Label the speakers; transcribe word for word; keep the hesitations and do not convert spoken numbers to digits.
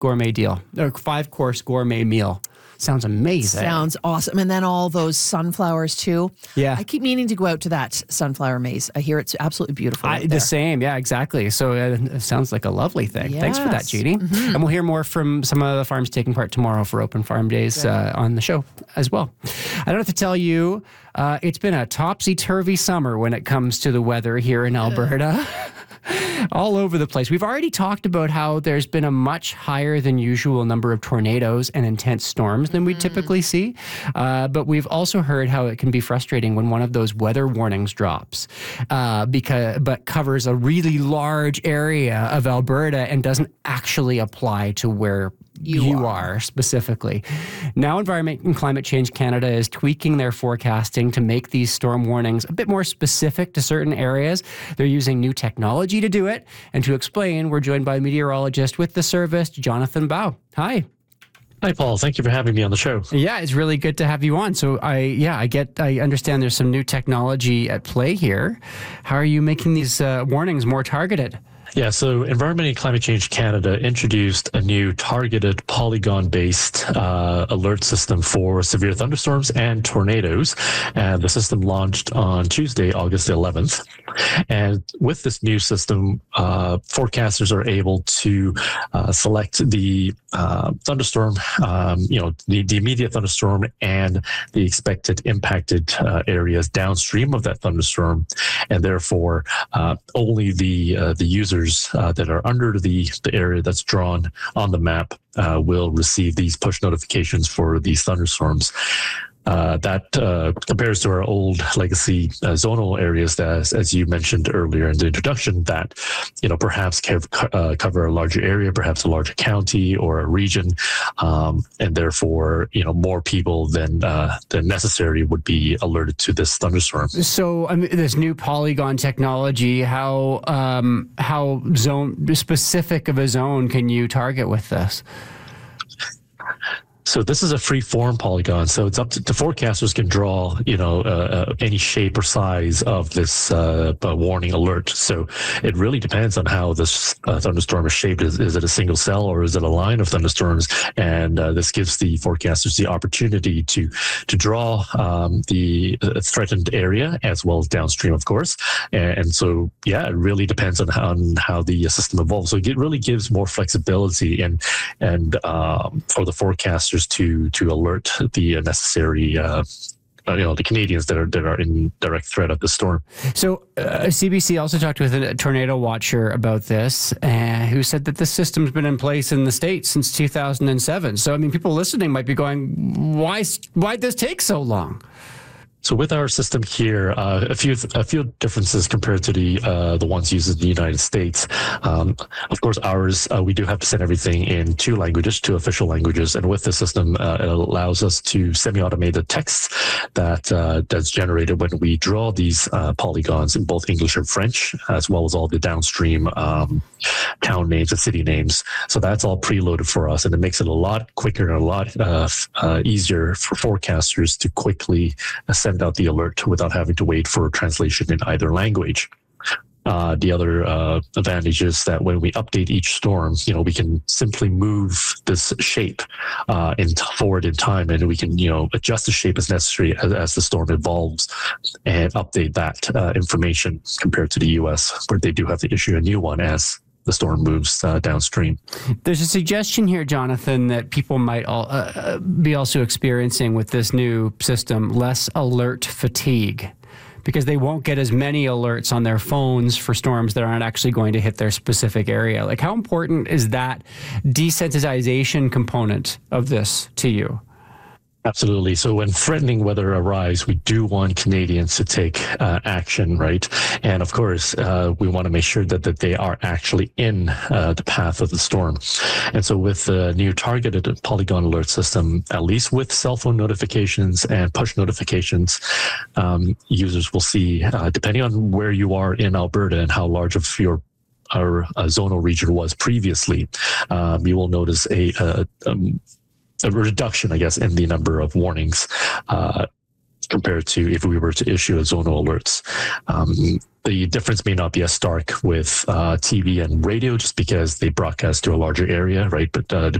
Speaker 1: gourmet deal, or five course gourmet meal. Sounds amazing.
Speaker 2: Sounds awesome. And then all those sunflowers too.
Speaker 1: Yeah.
Speaker 2: I keep meaning to go out to that sunflower maze. I hear it's absolutely beautiful.
Speaker 1: I, the same. Yeah, exactly. So uh, it sounds like a lovely thing.
Speaker 2: Yes.
Speaker 1: Thanks for that, Judy. Mm-hmm. And we'll hear more from some of the farms taking part tomorrow for Open Farm Days uh, on the show as well. I don't have to tell you, uh, it's been a topsy-turvy summer when it comes to the weather here in Alberta. All over the place. We've already talked about how there's been a much higher than usual number of tornadoes and intense storms than we mm. typically see. Uh, but we've also heard how it can be frustrating when one of those weather warnings drops, uh, because but covers a really large area of Alberta and doesn't actually apply to where You, you are. are specifically. Now, Environment and Climate Change Canada is tweaking their forecasting to make these storm warnings a bit more specific to certain areas. They're using new technology to do it. And to explain, we're joined by a meteorologist with the service, Jonathan Bao. Hi.
Speaker 3: Hi, Paul. Thank you for having me on the show.
Speaker 1: Yeah, it's really good to have you on. So I, yeah, I get, I understand there's some new technology at play here. How are you making these uh, warnings more targeted?
Speaker 3: Yeah, so Environment and Climate Change Canada introduced a new targeted polygon-based uh, alert system for severe thunderstorms and tornadoes. And the system launched on Tuesday, August eleventh. And with this new system, uh, forecasters are able to uh, select the uh, thunderstorm, um, you know, the, the immediate thunderstorm and the expected impacted uh, areas downstream of that thunderstorm. And therefore, uh, only the uh, the users Uh, that are under the, the area that's drawn on the map uh, will receive these push notifications for these thunderstorms. Uh, that uh, compares to our old legacy uh, zonal areas that, as, as you mentioned earlier in the introduction, that, you know, perhaps co- uh, cover a larger area, perhaps a larger county or a region, um, and therefore, you know, more people than uh, than necessary would be alerted to this thunderstorm.
Speaker 1: So, I mean, this new polygon technology, how um, how zone specific of a zone can you target with this?
Speaker 3: So this is a free form polygon. So it's up to the forecasters can draw, you know, uh, uh, any shape or size of this uh, uh, warning alert. So it really depends on how this uh, thunderstorm is shaped. Is, is it a single cell or is it a line of thunderstorms? And uh, this gives the forecasters the opportunity to to draw um, the uh, threatened area as well as downstream, of course. And, and so, yeah, it really depends on how, on how the system evolves. So it really gives more flexibility and and um, for the forecasters to to alert the necessary uh, uh, you know the Canadians that are that are in direct threat of the storm.
Speaker 1: So uh, C B C also talked with a tornado watcher about this, uh, who said that this system's been in place in the States since two thousand seven. So I mean, people listening might be going, why why'd this take so long?
Speaker 3: So with our system here, uh, a few a few differences compared to the uh, the ones used in the United States. Um, of course, ours uh, we do have to send everything in two languages, two official languages, and with the system, uh, it allows us to semi-automate the text that uh, that's generated when we draw these uh, polygons in both English and French, as well as all the downstream um, town names and city names. So that's all preloaded for us, and it makes it a lot quicker and a lot uh, uh, easier for forecasters to quickly send out the alert without having to wait for translation in either language. Uh, the other uh, advantage is that when we update each storm, you know, we can simply move this shape uh, in forward in time, and we can, you know, adjust the shape as necessary as, as the storm evolves, and update that uh, information compared to the U S, where they do have to issue a new one as the storm moves uh, downstream.
Speaker 1: There's a suggestion here, Jonathan, that people might all, uh, be also experiencing with this new system less alert fatigue, because they won't get as many alerts on their phones for storms that aren't actually going to hit their specific area. Like, how important is that desensitization component of this to you?
Speaker 3: Absolutely. So when threatening weather arrives, we do want Canadians to take uh, action, right? And of course, uh, we want to make sure that, that they are actually in uh, the path of the storm. And so with the new targeted polygon alert system, at least with cell phone notifications and push notifications, um, users will see, uh, depending on where you are in Alberta and how large of your our uh, zonal region was previously, um, you will notice a, a um, a reduction, I guess, in the number of warnings uh, compared to if we were to issue a zonal alerts. Um, the difference may not be as stark with uh, T V and radio just because they broadcast to a larger area, right? But uh,